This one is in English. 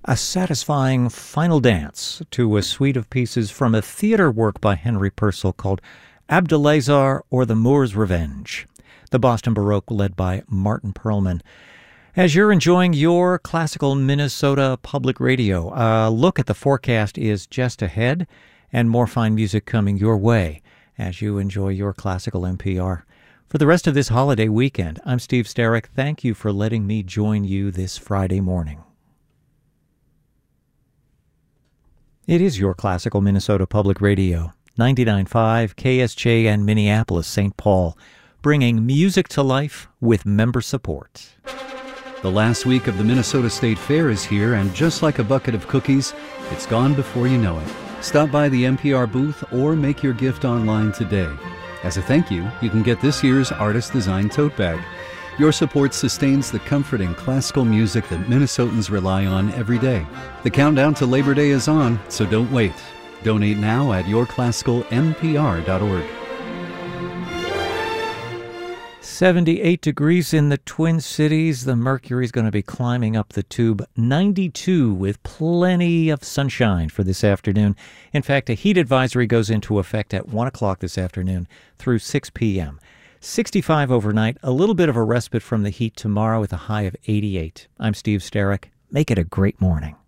A satisfying final dance to a suite of pieces from a theater work by Henry Purcell called Abdulazar or the Moor's Revenge. The Boston Baroque led by Martin Perlman. As you're enjoying your classical Minnesota Public Radio, a look at the forecast is just ahead and more fine music coming your way as you enjoy your classical NPR. For the rest of this holiday weekend, I'm Steve Sterrick. Thank you for letting me join you this Friday morning. It is your classical Minnesota Public Radio, 99.5 KSJ and Minneapolis, St. Paul, bringing music to life with member support. The last week of the Minnesota State Fair is here, and just like a bucket of cookies, it's gone before you know it. Stop by the NPR booth or make your gift online today. As a thank you, you can get this year's artist-designed tote bag. Your support sustains the comforting classical music that Minnesotans rely on every day. The countdown to Labor Day is on, so don't wait. Donate now at yourclassicalnpr.org. 78 degrees in the Twin Cities. The mercury's going to be climbing up the tube. 92 with plenty of sunshine for this afternoon. In fact, a heat advisory goes into effect at 1 o'clock this afternoon through 6 p.m. 65 overnight, a little bit of a respite from the heat tomorrow with a high of 88. I'm Steve Sterrick. Make it a great morning.